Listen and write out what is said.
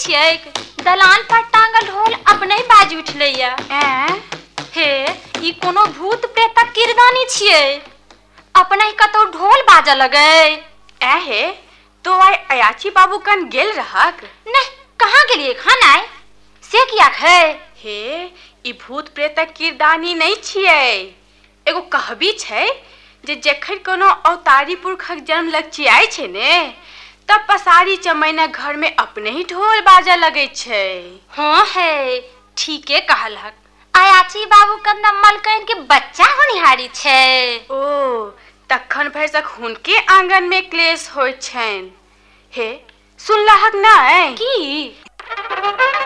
छियै दलान पर टांगल ढोल अपने ही बाज उठलैया। हे ई कोनो भूत प्रेतक किरदानी छियै, अपने ही कतौ ढोल बाजा लगे। हे तो आइ अयाची बाबू कन गेल रहक? नहीं, कहाँ गेलिए खाना आए से किया है? हे ई भूत प्रेतक किरदानी नहीं छियै, एगो कहबी छै जे जखन कोनो अवतारी पुरखक जन्म लग छै ने तब पसारी चमैना घर में अपने ही ढोल बाजा लगे छै। हाँ है, ठीके कहलहक। अयाची बाबू कन्ना मलकैन के बच्चा होनिहारी छै। ओ तखन भैसक हुनके आंगन में क्लेश होय छनि। हे सुनलहक नहीं? की